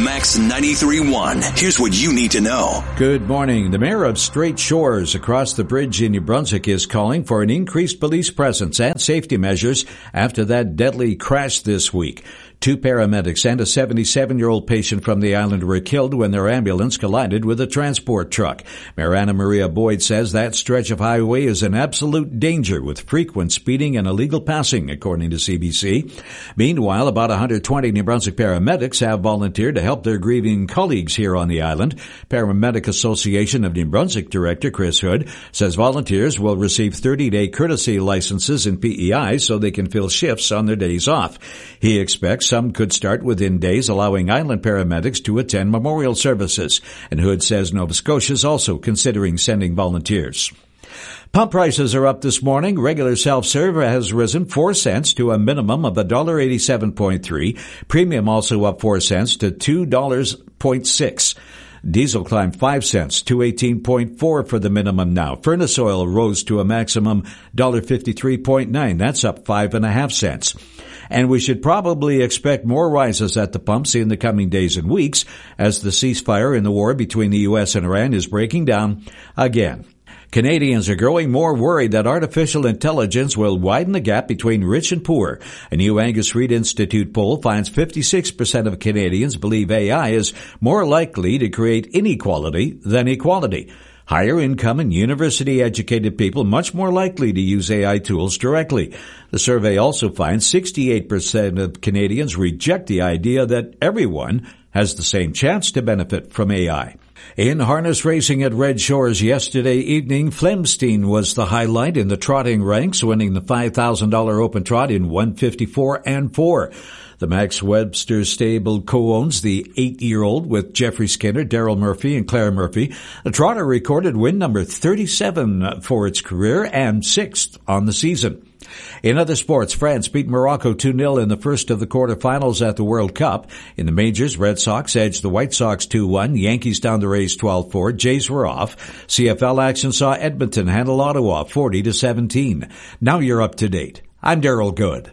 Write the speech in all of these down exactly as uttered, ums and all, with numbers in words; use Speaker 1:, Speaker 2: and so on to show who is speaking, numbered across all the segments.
Speaker 1: Max ninety-three point one. Here's what you need to know.
Speaker 2: Good morning. The mayor of Strait Shores across the bridge in New Brunswick is calling for an increased police presence and safety measures after that deadly crash this week. Two paramedics and a seventy-seven-year-old patient from the island were killed when their ambulance collided with a transport truck. Mayor Anna Maria Boyd says that stretch of highway is an absolute danger with frequent speeding and illegal passing, according to C B C. Meanwhile, about one hundred twenty New Brunswick paramedics have volunteered to help their grieving colleagues here on the island. Paramedic Association of New Brunswick Director Chris Hood says volunteers will receive thirty-day courtesy licenses in P E I so they can fill shifts on their days off. He expects some could start within days, allowing island paramedics to attend memorial services. And Hood says Nova Scotia is also considering sending volunteers. Pump prices are up this morning. Regular self-serve has risen four cents to a minimum of one dollar eighty-seven point three. Premium also up four cents to two dollars point six. Diesel climbed five cents to eighteen point four for the minimum now. Furnace oil rose to a maximum one dollar fifty-three point nine. That's up five and a half cents. And we should probably expect more rises at the pumps in the coming days and weeks as the ceasefire in the war between the U S and Iran is breaking down again. Canadians are growing more worried that artificial intelligence will widen the gap between rich and poor. A new Angus Reid Institute poll finds fifty-six percent of Canadians believe A I is more likely to create inequality than equality. Higher income and university-educated people much more likely to use A I tools directly. The survey also finds sixty-eight percent of Canadians reject the idea that everyone has the same chance to benefit from A I. In harness racing at Red Shores yesterday evening, Flemstein was the highlight in the trotting ranks, winning the five thousand dollars open trot in one fifty-four and four. The Max Webster stable co-owns the eight-year-old with Jeffrey Skinner, Daryl Murphy, and Claire Murphy. The trotter recorded win number thirty-seven for its career and sixth on the season. In other sports, France beat Morocco two nil in the first of the quarterfinals at the World Cup. In the majors, Red Sox edged the White Sox two one. Yankees down the Rays twelve four. Jays were off. C F L action saw Edmonton handle Ottawa forty to seventeen. Now you're up to date. I'm Daryl Good.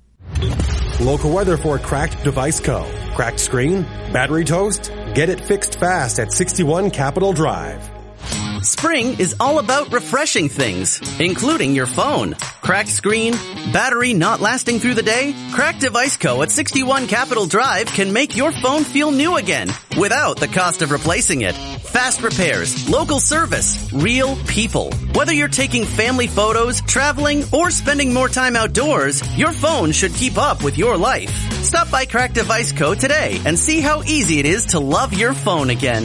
Speaker 3: Local weather for Cracked Device Co. Cracked screen? Battery toast? Get it fixed fast at sixty-one Capitol Drive.
Speaker 4: Spring is all about refreshing things, including your phone. Cracked screen, battery not lasting through the day? Cracked Device Co. at sixty-one Capitol Drive can make your phone feel new again without the cost of replacing it. Fast repairs, local service, real people. Whether you're taking family photos, traveling, or spending more time outdoors, your phone should keep up with your life. Stop by Cracked Device Co. today and see how easy it is to love your phone again.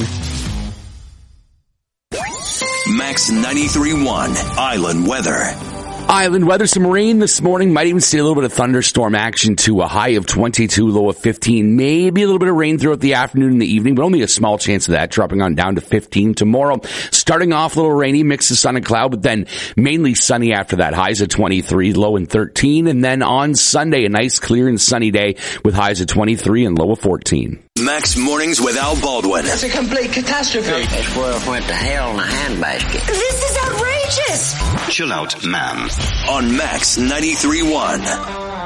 Speaker 1: Max ninety-three point one Island Weather.
Speaker 5: Island weather, some rain this morning. Might even see a little bit of thunderstorm action to a high of twenty-two, low of fifteen. Maybe a little bit of rain throughout the afternoon and the evening, but only a small chance of that, dropping on down to fifteen tomorrow. Starting off a little rainy, mix of sun and cloud, but then mainly sunny after that. Highs of twenty-three, low and thirteen. And then on Sunday, a nice, clear and sunny day with highs of twenty-three and low of fourteen.
Speaker 1: Max Mornings with Al Baldwin.
Speaker 6: That's a complete catastrophe.
Speaker 7: This world went to hell in a handbasket.
Speaker 6: This is outrageous.
Speaker 1: Chill out, ma'am. On Max ninety-three point one.